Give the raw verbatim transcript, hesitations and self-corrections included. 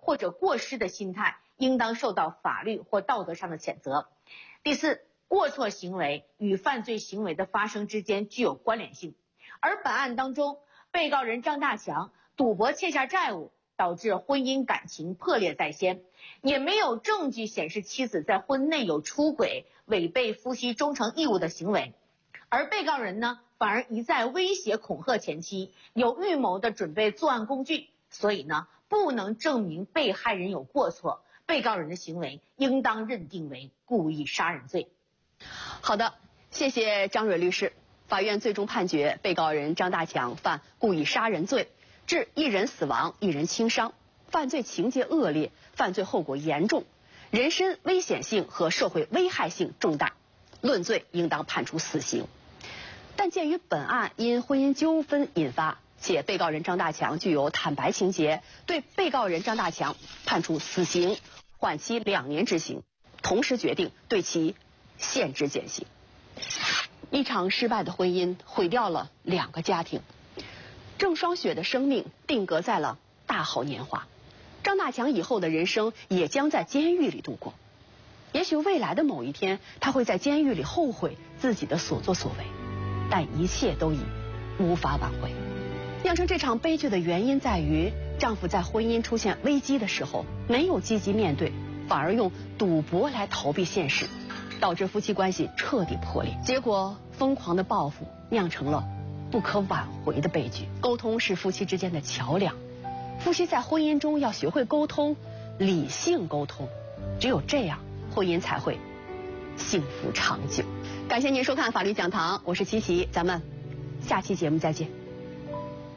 或者过失的心态，应当受到法律或道德上的谴责。第四，过错行为与犯罪行为的发生之间具有关联性，而本案当中，被告人张大强赌博欠下债务，导致婚姻感情破裂在先，也没有证据显示妻子在婚内有出轨、违背夫妻忠诚义务的行为，而被告人呢，反而一再威胁恐吓前妻，有预谋的准备作案工具，所以呢，不能证明被害人有过错，被告人的行为应当认定为故意杀人罪。 好的，谢谢张蕊律师。法院最终判决被告人张大强犯故意杀人罪，致一人死亡、一人轻伤，犯罪情节恶劣，犯罪后果严重，人身危险性和社会危害性重大，论罪应当判处死刑。但鉴于本案因婚姻纠纷引发，且被告人张大强具有坦白情节，对被告人张大强判处死刑，缓期两年执行，同时决定对其限制减刑。一场失败的婚姻毁掉了两个家庭，郑双雪的生命定格在了大好年华，张大强以后的人生也将在监狱里度过。也许未来的某一天，他会在监狱里后悔自己的所作所为，但一切都已无法挽回。酿成这场悲剧的原因在于，丈夫在婚姻出现危机的时候没有积极面对，反而用赌博来逃避现实，导致夫妻关系彻底破裂。结果疯狂的报复酿成了不可挽回的悲剧。沟通是夫妻之间的桥梁，夫妻在婚姻中要学会沟通，理性沟通，只有这样婚姻才会幸福长久。感谢您收看法律讲堂，我是琪琪，咱们下期节目再见。